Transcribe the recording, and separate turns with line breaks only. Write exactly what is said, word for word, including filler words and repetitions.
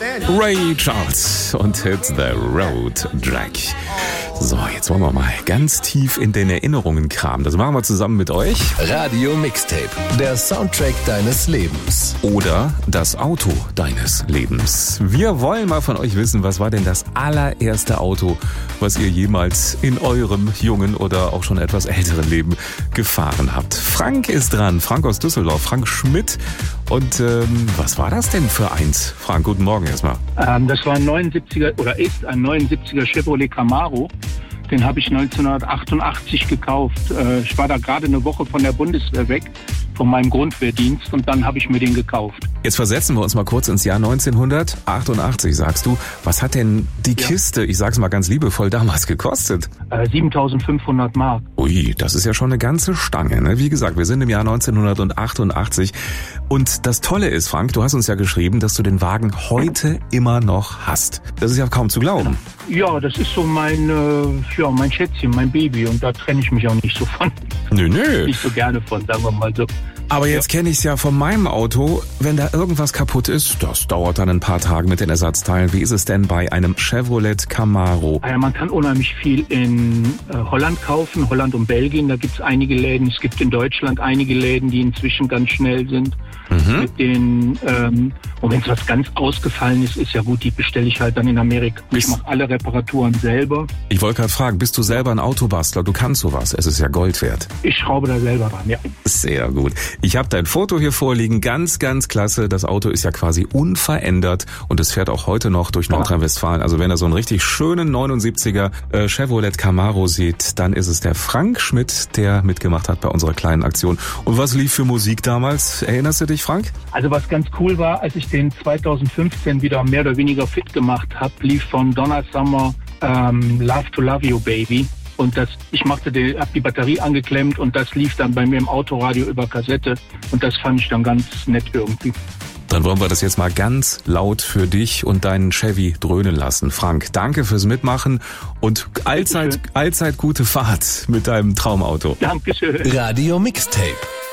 Ray Charles und Hit the Road Jack. So, jetzt wollen wir mal ganz tief in den Erinnerungen kramen. Das machen wir zusammen mit euch.
Radio Mixtape, der Soundtrack deines Lebens.
Oder das Auto deines Lebens. Wir wollen mal von euch wissen, was war denn das allererste Auto, was ihr jemals in eurem jungen oder auch schon etwas älteren Leben gefahren habt. Frank ist dran, Frank aus Düsseldorf, Frank Schmidt. Und ähm, was war das denn für eins? Frank, guten Morgen erstmal.
Ähm, das war ein neunundsiebziger oder ist ein neunundsiebziger Chevrolet Camaro. Den habe ich neunzehnhundertachtundachtzig gekauft. Äh, ich war da gerade eine Woche von der Bundeswehr weg, von meinem Grundwehrdienst, und dann habe ich mir den gekauft.
Jetzt versetzen wir uns mal kurz ins Jahr neunzehnhundertachtundachtzig, sagst du. Was hat denn die ja. Kiste, ich sag's mal ganz liebevoll, damals gekostet?
Äh, siebentausendfünfhundert Mark.
Ui, das ist ja schon eine ganze Stange, ne? Wie gesagt, wir sind im Jahr neunzehnhundertachtundachtzig. Und das Tolle ist, Frank, du hast uns ja geschrieben, dass du den Wagen heute immer noch hast. Das ist ja kaum zu glauben.
Ja, das ist so mein, äh, ja, mein Schätzchen, mein Baby, und da trenne ich mich auch nicht so von.
Nö, nö.
Nicht so gerne von, sagen wir mal so.
Aber jetzt kenne ich es ja von meinem Auto, wenn da irgendwas kaputt ist, das dauert dann ein paar Tage mit den Ersatzteilen. Wie ist es denn bei einem Chevrolet Camaro?
Ja, man kann unheimlich viel in äh, Holland kaufen, Holland und Belgien. Da gibt es einige Läden. Es gibt in Deutschland einige Läden, die inzwischen ganz schnell sind. Mhm. Mit den, ähm, und wenn es was ganz ausgefallen ist, ist ja gut, die bestelle ich halt dann in Amerika. Ich mache alle Reparaturen selber.
Ich wollte gerade fragen, bist du selber ein Autobastler? Du kannst sowas, es ist ja Gold wert.
Ich schraube da selber dran, ja.
Sehr gut. Ich habe dein Foto hier vorliegen, ganz, ganz klasse. Das Auto ist ja quasi unverändert und es fährt auch heute noch durch Nordrhein-Westfalen. Also wenn ihr so einen richtig schönen neunundsiebziger äh, Chevrolet Camaro seht, dann ist es der Frank Schmidt, der mitgemacht hat bei unserer kleinen Aktion. Und was lief für Musik damals? Erinnerst du dich, Frank?
Also was ganz cool war, als ich den zweitausendfünfzehn wieder mehr oder weniger fit gemacht habe, lief von Donna Summer ähm, Love to Love You Baby. Und das, ich machte die, hab die Batterie angeklemmt und das lief dann bei mir im Autoradio über Kassette. Und das fand ich dann ganz nett irgendwie.
Dann wollen wir das jetzt mal ganz laut für dich und deinen Chevy dröhnen lassen. Frank, danke fürs Mitmachen und allzeit, allzeit gute Fahrt mit deinem Traumauto.
Dankeschön.
Radio Mixtape.